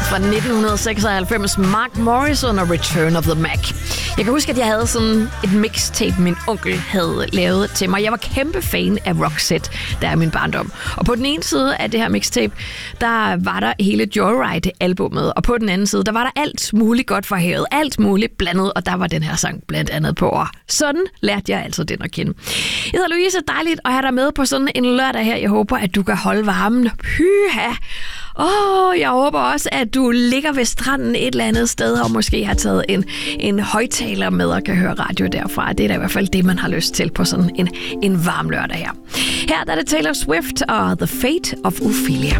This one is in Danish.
fra 1996, Mark Morrison og Return of the Mac. Jeg kan huske, at jeg havde sådan et mixtape, min onkel havde lavet til mig. Jeg var kæmpe fan af Roxette, der er min barndom. Og på den ene side af det her mixtape, der var der hele Joyride-albummet, og på den anden side, der var der alt muligt godt for havet, alt muligt blandet, og der var den her sang blandt andet på. Og sådan lærte jeg altså den at kende. Jeg hedder Louise, dejligt at have dig med på sådan en lørdag her. Jeg håber, at du kan holde varmen. Pyha! Jeg håber også, at du ligger ved stranden et eller andet sted, og måske har taget en højtaler med og kan høre radio derfra. Det er da i hvert fald det, man har lyst til på sådan en varm lørdag her. Her der er det Taylor Swift og The Fate of Ophelia.